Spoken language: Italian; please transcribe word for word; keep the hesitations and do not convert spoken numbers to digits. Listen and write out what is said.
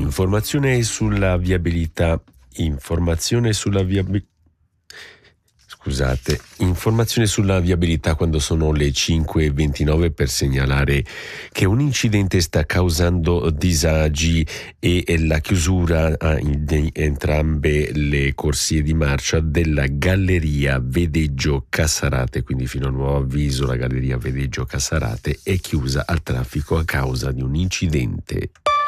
Informazione sulla viabilità. Informazione sulla viabilità. Scusate, informazione sulla viabilità quando sono le cinque e ventinove per segnalare che un incidente sta causando disagi e la chiusura in entrambe le corsie di marcia della galleria Vedeggio Cassarate, quindi fino a nuovo avviso la galleria Vedeggio Cassarate è chiusa al traffico a causa di un incidente.